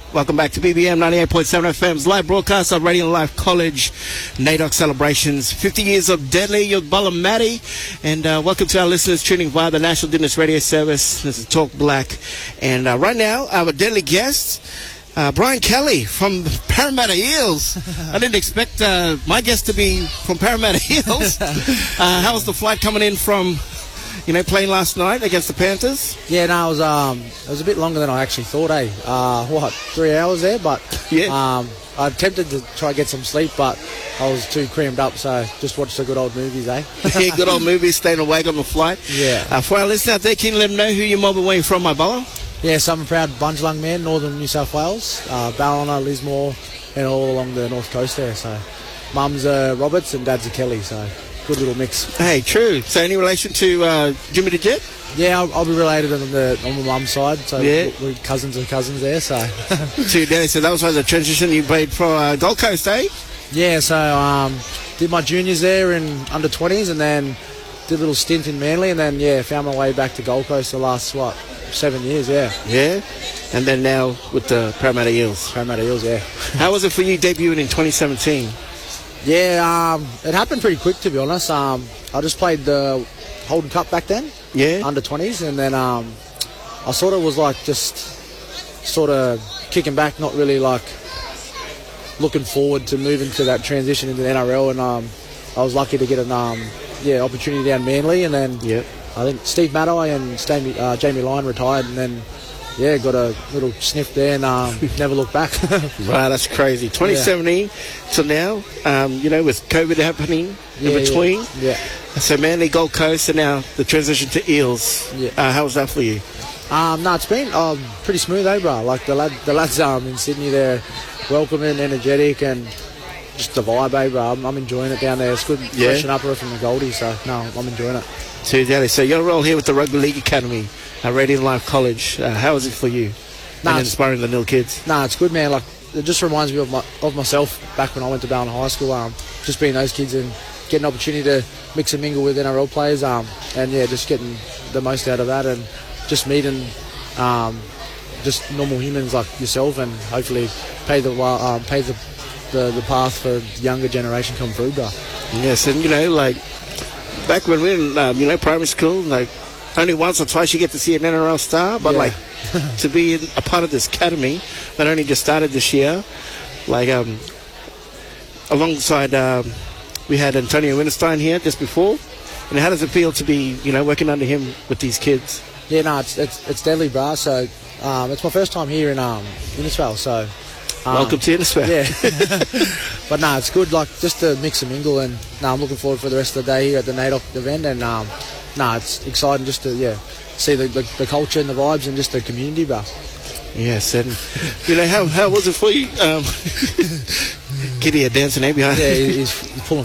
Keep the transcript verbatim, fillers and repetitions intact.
Welcome back to B B M ninety-eight point seven F M's live broadcast of Radio Life College N A I D O C celebrations. fifty years of Deadly Yudbala Matty. And uh, welcome to our listeners tuning via the National Dinners Radio Service. This is Talk Black. And uh, right now, our deadly guest, uh, Brian Kelly from Parramatta Eels. I didn't expect uh, my guest to be from Parramatta Eels. uh, how was the flight coming in from... You know, playing last night against the Panthers? Yeah, no, it was um, it was a bit longer than I actually thought, eh? Uh, what, three hours there? But yeah. um, I attempted to try to get some sleep, but I was too crammed up, so just watched the good old movies, eh? Yeah, good old movies, staying awake on the flight. Yeah. Uh, for our listeners out there, can you let them know who you're mob and where you're from, my brother? Yeah, so I'm a proud Bundjalung man, northern New South Wales, uh, Ballina, Lismore, and all along the north coast there. So, mum's a Roberts and dad's a Kelly, so... good little mix. Hey, true. So any relation to uh, Jimmy the Jet? Yeah, I'll, I'll be related on the on the mum's side. So yeah. we're cousins and cousins there. So. So, Danny, so that was the transition you played for uh, Gold Coast, eh? Yeah. So um, did my juniors there in under twenties, and then did a little stint in Manly, and then yeah, found my way back to Gold Coast the last what seven years. Yeah. Yeah. And then now with the Parramatta Eels. Parramatta Eels. Yeah. How was it for you debuting in twenty seventeen? Yeah, um, it happened pretty quick, to be honest. Um, I just played the Holden Cup back then, yeah, under twenties, and then um, I sort of was like just sort of kicking back, not really like looking forward to moving to that transition into the N R L, and um, I was lucky to get an um, yeah opportunity down Manly, and then yep. I think Steve Mattaway and Jamie, uh, Jamie Lyon retired, and then yeah, got a little sniff there and um, never looked back. Wow, that's crazy. twenty seventeen yeah. to now, um, you know, with COVID happening yeah, in between. Yeah. yeah. So Manly, Gold Coast, and now the transition to Eels. Yeah. Uh, how was that for you? Um, no, it's been um, pretty smooth, eh, bro? Like the, lad, the lads um, in Sydney, they're welcoming, energetic, and just the vibe, eh, bro? I'm, I'm enjoying it down there. It's good, yeah. freshen up from the Goldies, so no, I'm enjoying it. So, Daddy, so you're all here with the Rugby League Academy. Uh, Radio Life College. Uh, how is it for you? Nah, and inspiring the nil kids. Nah, it's good, man. Like it just reminds me of my of myself back when I went to Ballina High School. Um, just being those kids and getting an opportunity to mix and mingle with N R L players. Um, and yeah, just getting the most out of that and just meeting, um, just normal humans like yourself and hopefully pay the uh, pay the, the the path for the younger generation come through, bro. Yes, and you know, like back when we were in um, you know primary school, like. Only once or twice you get to see an N R L star, but yeah. like to be in, a part of this academy that only just started this year, like um, alongside um, we had Antonio Winterstein here just before, and how does it feel to be you know working under him with these kids? Yeah, no, it's it's, it's deadly, bro. So um, it's my first time here in um, Innisfail, so um, welcome to Innisfail. Yeah, but no, it's good, like just to mix and mingle, and no, I'm looking forward for the rest of the day here at the N A I D O C event, and. Um, No, nah, it's exciting just to yeah see the, the the culture and the vibes and just the community, bro. Yes, and you know how how was it for you? Um, Kitty a dancing, eh, behind? Yeah, he's, he's pulling